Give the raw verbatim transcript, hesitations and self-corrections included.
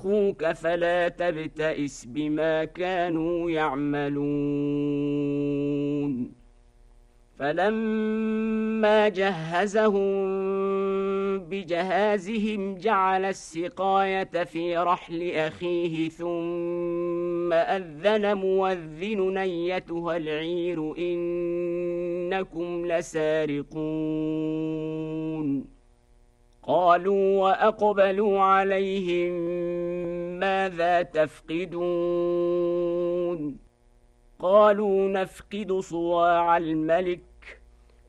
أخوك فلا تبتئس بما كانوا يعملون. فلما جهزهم بجهازهم جعل السقاية في رحل أخيه ثم أذن مؤذن أيتها العير إنكم لسارقون. قالوا وأقبلوا عليهم ماذا تفقدون؟ قالوا نفقد صواع الملك